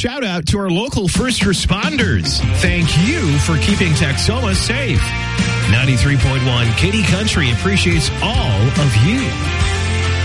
shout out to our local first responders. Thank you for keeping Texoma safe. 93.1 Kitty Country appreciates all of you.